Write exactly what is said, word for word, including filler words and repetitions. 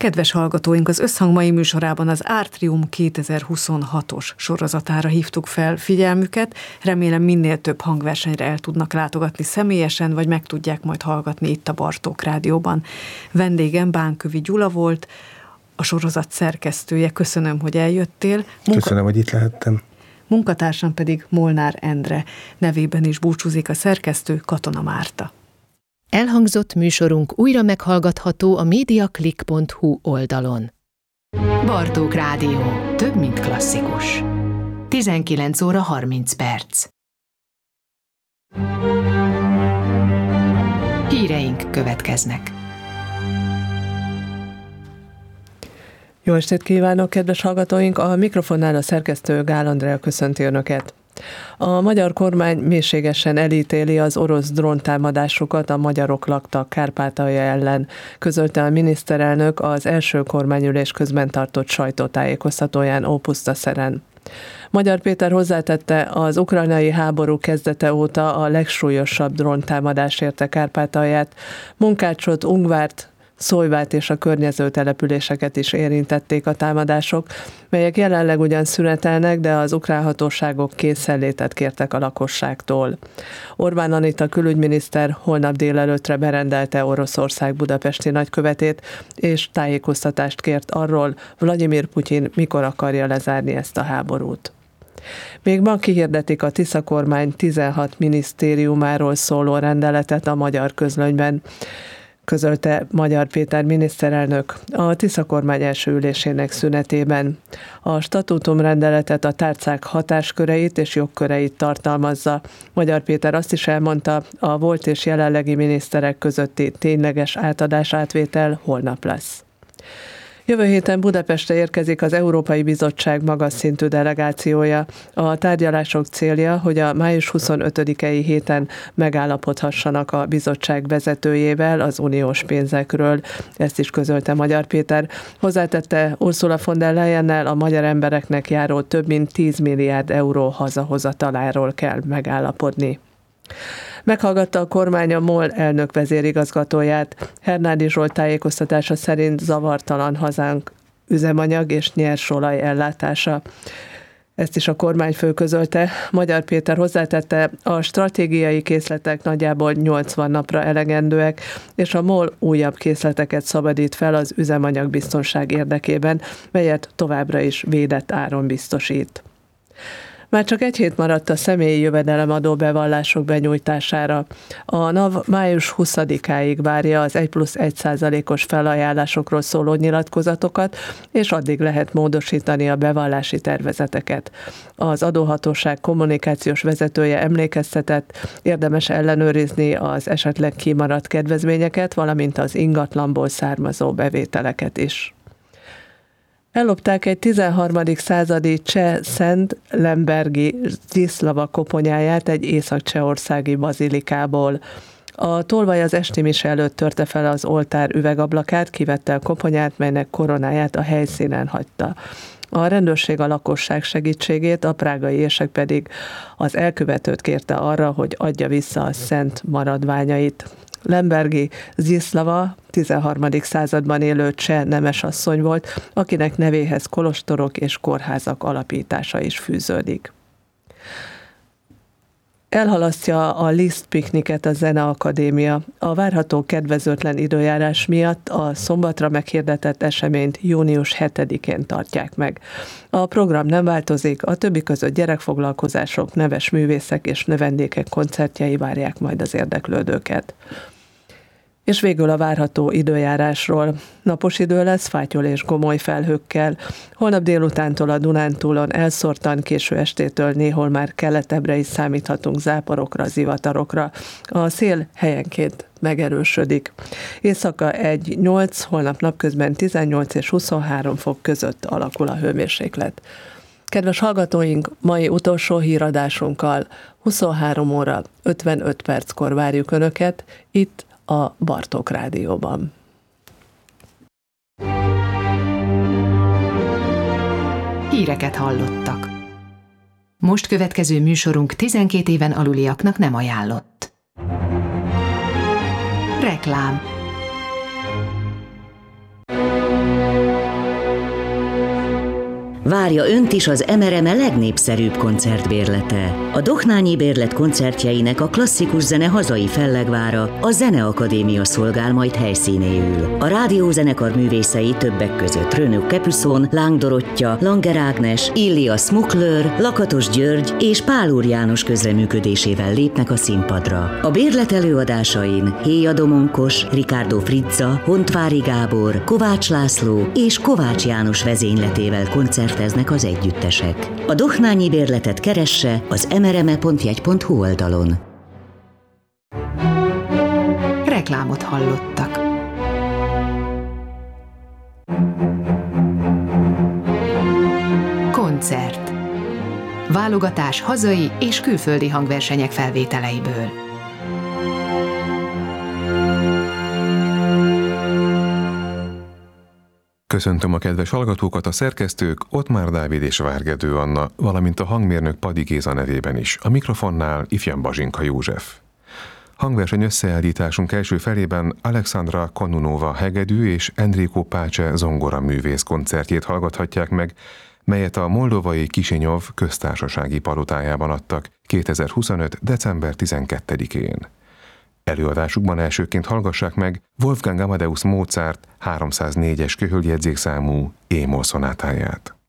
Kedves hallgatóink, az Összhang mai műsorában az Artrium kétezer-huszonhatos sorozatára hívtuk fel figyelmüket. Remélem minél több hangversenyre el tudnak látogatni személyesen, vagy meg tudják majd hallgatni itt a Bartók Rádióban. Vendégem Bánkövi Gyula volt, a sorozat szerkesztője. Köszönöm, hogy eljöttél. Munka... Köszönöm, hogy itt lehettem. Munkatársam pedig Molnár Endre. Nevében is búcsúzik a szerkesztő, Katona Márta. Elhangzott műsorunk újra meghallgatható a mediaclick pont hu oldalon. Bartók Rádió. Több, mint klasszikus. tizenkilenc óra harminc perc. Híreink következnek. Jó estét kívánok, kedves hallgatóink! A mikrofonnál a szerkesztő Gál Andrea köszönti Önöket. A magyar kormány mélységesen elítéli az orosz dróntámadásokat a magyarok lakta Kárpátalja ellen, közölte a miniszterelnök az első kormányülés közben tartott sajtótájékoztatóján Ópusztaszeren. Magyar Péter hozzátette, az ukrajnai háború kezdete óta a legsúlyosabb dróntámadás érte Kárpátalját, Munkácsot, Ungvárt, Szólyvát és a környező településeket is érintették a támadások, melyek jelenleg ugyan szünetelnek, de az ukrán hatóságok készenlétet kértek a lakosságtól. Orbán Anita külügyminiszter holnap délelőttre berendelte Oroszország budapesti nagykövetét, és tájékoztatást kért arról, Vladimir Putyin mikor akarja lezárni ezt a háborút. Még ma kihirdetik a Tisza kormány tizenhat minisztériumáról szóló rendeletet a Magyar Közlönyben, közölte Magyar Péter miniszterelnök a Tisza kormány első ülésének szünetében. A statútumrendeletet, a tárcák hatásköreit és jogköreit tartalmazza. Magyar Péter azt is elmondta, a volt és jelenlegi miniszterek közötti tényleges átadás-átvétel holnap lesz. Jövő héten Budapestre érkezik az Európai Bizottság magas szintű delegációja. A tárgyalások célja, hogy a május huszonötödikei héten megállapodhassanak a bizottság vezetőjével az uniós pénzekről. Ezt is közölte Magyar Péter. Hozzátette, Ursula von der Leyennel a magyar embereknek járó több mint tíz milliárd euró hazahozataláról kell megállapodni. Meghallgatta a kormány a MOL elnök vezérigazgatóját. Hernádi Zsolt tájékoztatása szerint zavartalan hazánk üzemanyag és nyersolaj ellátása. Ezt is a kormányfő közölte. Magyar Péter hozzátette, a stratégiai készletek nagyjából nyolcvan napra elegendőek, és a MOL újabb készleteket szabadít fel az üzemanyagbiztonság érdekében, melyet továbbra is védett áron biztosít. Már csak egy hét maradt a személyi jövedelemadó bevallások benyújtására. A NAV május huszadikáig várja az egy plusz egy százalékos felajánlásokról szóló nyilatkozatokat, és addig lehet módosítani a bevallási tervezeteket. Az adóhatóság kommunikációs vezetője emlékeztetett, érdemes ellenőrizni az esetleg kimaradt kedvezményeket, valamint az ingatlanból származó bevételeket is. Ellopták egy tizenharmadik századi cseh szent Lembergi Zdziszlava koponyáját egy észak-csehországi bazilikából. A tolvaj az esti mise előtt törte fel az oltár üvegablakát, kivette a koponyát, melynek koronáját a helyszínen hagyta. A rendőrség a lakosság segítségét, a prágai érsek pedig az elkövetőt kérte arra, hogy adja vissza a szent maradványait. Lembergi Zdziszlava tizenharmadik században élő cseh nemesasszony volt, akinek nevéhez kolostorok és kórházak alapítása is fűződik. Elhalasztja a Liszt pikniket a Zeneakadémia. A várható kedvezőtlen időjárás miatt a szombatra meghirdetett eseményt június hetedikén tartják meg. A program nem változik, a többi között gyerekfoglalkozások, neves művészek és növendékek koncertjei várják majd az érdeklődőket. És végül a várható időjárásról. Napos idő lesz, fátyol és gomoly felhőkkel. Holnap délutántól a Dunántúlon elszórtan, késő estétől néhol már keletebbre is számíthatunk záporokra, zivatarokra. A szél helyenként megerősödik. Éjszaka egy nyolc, holnap napközben tizennyolc és huszonhárom fok között alakul a hőmérséklet. Kedves hallgatóink, mai utolsó híradásunkkal huszonhárom óra ötvenöt perckor várjuk Önöket itt a Bartók Rádióban. Híreket hallottak. Most következő műsorunk tizenkét éven aluliaknak nem ajánlott. Reklám. Várja önt is az em er em e legnépszerűbb koncertbérlete. A Dohnányi Bérlet koncertjeinek a klasszikus zene hazai fellegvára, a Zeneakadémia szolgál majd helyszínéül. A rádiózenekar művészei többek között Renaud Capuçon, Láng Dorottya, Langer Ágnes, Illia Smukler, Lakatos György és Pál Úr János közreműködésével lépnek a színpadra. A bérlet előadásain Héja Domonkos, Ricardo Frizza, Hontvári Gábor, Kovács László és Kovács János vezényletével koncerteznek az együttesek. A Dohnányi Bérletet keresse az emereme pont jegy pont hu oldalon. Reklámot hallottak. Koncert. Válogatás hazai és külföldi hangversenyek felvételeiből. Köszöntöm a kedves hallgatókat, a szerkesztők Ottmár Dávid és Várgedő Anna, valamint a hangmérnök Padi Géza nevében is. A mikrofonnál ifjabb Bazsinka József. Hangverseny összeállításunk első felében Alexandra Konunova hegedű és Enrico Pace zongora művész koncertjét hallgathatják meg, melyet a moldovai Kisinyov köztársasági palotájában adtak kétezer-huszonöt. december tizenkettedikén. Előadásukban elsőként hallgassák meg Wolfgang Amadeus Mozart háromszáznégyes köhöljegyzékszámú é-moll szonátáját.